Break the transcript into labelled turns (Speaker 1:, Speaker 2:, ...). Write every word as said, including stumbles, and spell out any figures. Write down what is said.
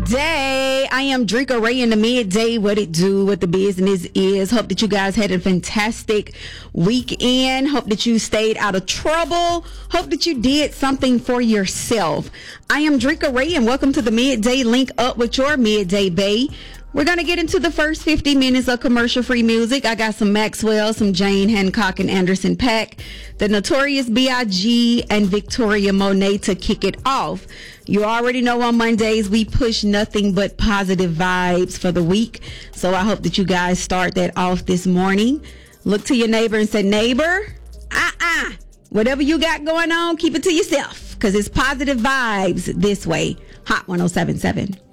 Speaker 1: midday. I am Drika Ray in the midday. What it do, what the business is. Hope that you guys had a fantastic weekend. Hope that you stayed out of trouble. Hope that you did something for yourself. I am Drika Ray and welcome to the midday link up with your midday bay. We're going to get into the first fifty minutes of commercial-free music. I got some Maxwell, some Jane Hancock, and Anderson .Paak, the Notorious B I G, and Victoria Monet to kick it off. You already know on Mondays we push nothing but positive vibes for the week. So I hope that you guys start that off this morning. Look to your neighbor and say, neighbor, uh-uh, whatever you got going on, keep it to yourself because it's positive vibes this way. Hot one oh seven point seven.